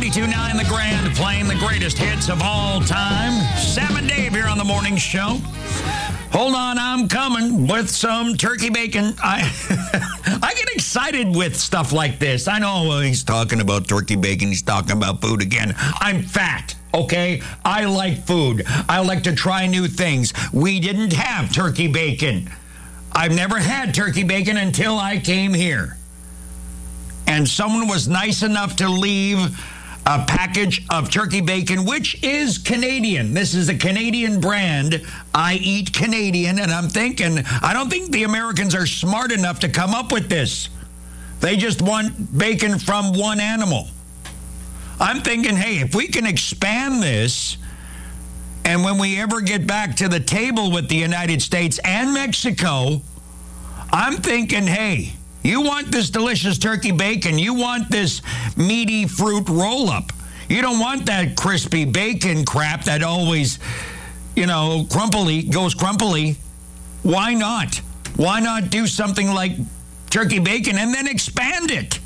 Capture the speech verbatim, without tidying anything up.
ninety-two point nine The Grand, playing the greatest hits of all time. Sam and Dave here on the morning show. Hold on, I'm coming with some turkey bacon. I I get excited with stuff like this. I know well, he's talking about turkey bacon. He's talking about food again. I'm fat, okay? I like food. I like to try new things. We didn't have turkey bacon. I've never had turkey bacon until I came here. And someone was nice enough to leave a package of turkey bacon, which is Canadian. This is a Canadian brand. I eat Canadian, and I'm thinking, I don't think the Americans are smart enough to come up with this. They just want bacon from one animal. I'm thinking, hey, if we can expand this, and when we ever get back to the table with the United States and Mexico, I'm thinking, hey, you want this delicious turkey bacon. You want this meaty fruit roll-up. You don't want that crispy bacon crap that always, you know, crumply, goes crumply. Why not? Why not do something like turkey bacon and then expand it?